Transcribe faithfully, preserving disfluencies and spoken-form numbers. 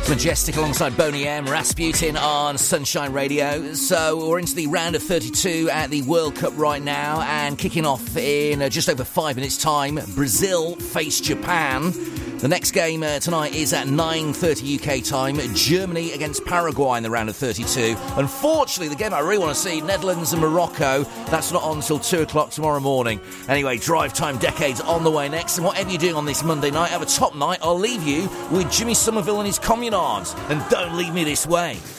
Majestic alongside Boney M, Rasputin on Sunshine Radio. So we're into the round of thirty-two at the World Cup right now, and kicking off in uh, just over five minutes' time, Brazil face Japan. The next game uh, tonight is at nine thirty U K time, Germany against Paraguay in the round of thirty-two. Unfortunately, the game I really want to see, Netherlands and Morocco, that's not on until two o'clock tomorrow morning. Anyway, Drive Time Decades on the way next, and whatever you're doing on this Monday night, have a top night. I'll leave you with Jimmy Somerville and his Communards, and Don't Leave Me This Way.